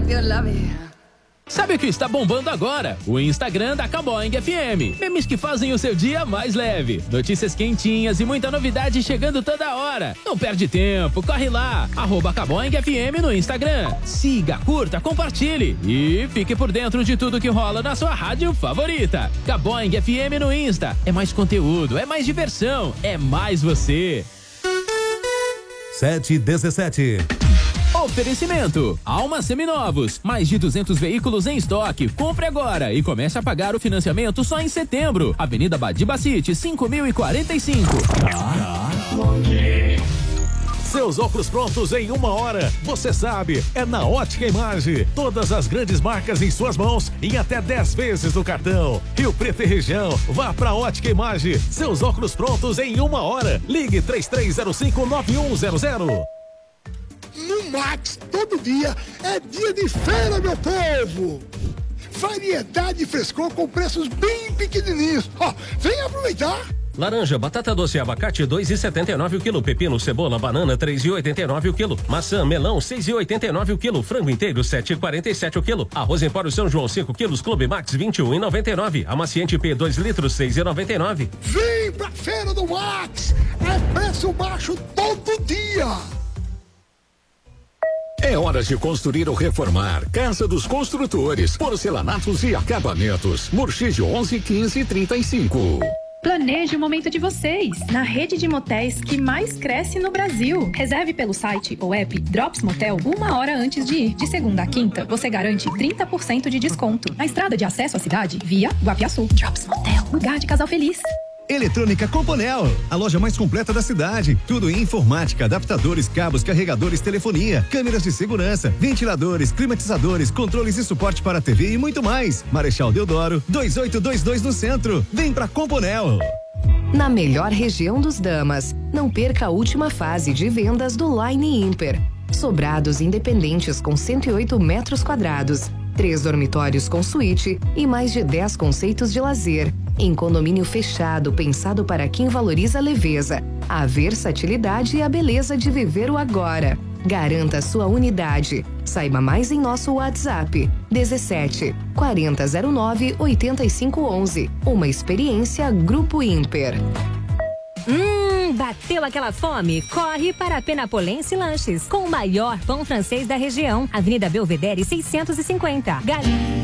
like you love it. Sabe o que está bombando agora? O Instagram da Caboing FM. Memes que fazem o seu dia mais leve. Notícias quentinhas e muita novidade chegando toda hora. Não perde tempo, corre lá. @Caboing FM no Instagram. Siga, curta, compartilhe e fique por dentro de tudo que rola na sua rádio favorita. Caboing FM no Insta. É mais conteúdo, é mais diversão, é mais você. 7h17. Oferecimento: Alma Seminovos, mais de 200 veículos em estoque. Compre agora e comece a pagar o financiamento só em setembro. Avenida Badiba City, 5045. Seus óculos prontos em 1 hora. Você sabe, é na Ótica Imagem. Todas as grandes marcas em suas mãos em até 10 vezes no cartão. Rio Preto e região, vá pra Ótica Imagem. Seus óculos prontos em 1 hora. Ligue 33059100. No Max, todo dia é dia de feira, meu povo! Variedade e frescor com preços bem pequenininhos. Ó, vem aproveitar! Laranja, batata doce e abacate 2,79 o quilo. Pepino, cebola, banana 3,89 o quilo. Maçã, melão 6,89 o quilo. Frango inteiro 7,47 o quilo. Arroz Empório São João 5 quilos. Clube Max 21,99. Amaciante P 2 litros 6,99. Vem pra feira do Max! É preço baixo todo dia! É hora de construir ou reformar. Casa dos Construtores, porcelanatos e acabamentos. Murchídio 11 15 35. Planeje o momento de vocês na rede de motéis que mais cresce no Brasil. Reserve pelo site ou app Drops Motel 1 hora antes de ir. De segunda a quinta, você garante 30% de desconto. Na estrada de acesso à cidade, via Guapiaçu. Drops Motel, lugar de casal feliz. Eletrônica Componel, a loja mais completa da cidade. Tudo em informática, adaptadores, cabos, carregadores, telefonia, câmeras de segurança, ventiladores, climatizadores, controles e suporte para TV e muito mais. Marechal Deodoro, 2822 no centro. Vem pra Componel. Na melhor região dos Damas, não perca a última fase de vendas do Line Imper. Sobrados independentes com 108 metros quadrados, 3 dormitórios com suíte e mais de 10 conceitos de lazer. Em condomínio fechado, pensado para quem valoriza a leveza, a versatilidade e a beleza de viver o agora. Garanta sua unidade. Saiba mais em nosso WhatsApp 17 4009 8511. Uma experiência Grupo Imper. Bateu aquela fome? Corre para a Penapolense Lanches, com o maior pão francês da região. Avenida Belvedere 650.